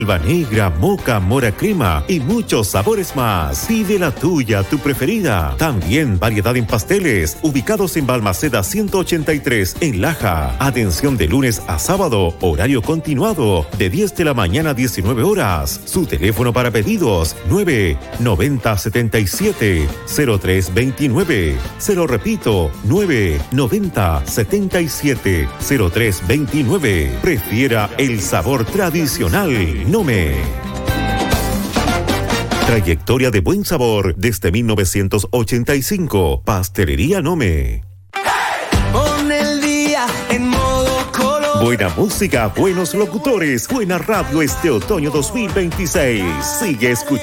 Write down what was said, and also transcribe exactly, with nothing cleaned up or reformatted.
Alba negra, moca, mora crema y muchos sabores más. Pide la tuya, tu preferida. También variedad en pasteles, ubicados en Balmaceda ciento ochenta y tres, en Laja. Atención de lunes a sábado, horario continuado, de diez de la mañana a diecinueve horas. Su teléfono para pedidos, nueve noventa setenta y siete cero tres veintinueve. Se lo repito, nueve noventa setenta y siete cero tres veintinueve. Prefiera el sabor tradicional. Nome. Trayectoria de buen sabor desde mil novecientos ochenta y cinco. Pastelería Nome. Pon el día en modo color. Buena música, buenos locutores, buena radio este otoño dos mil veintiséis. Sigue escuchando.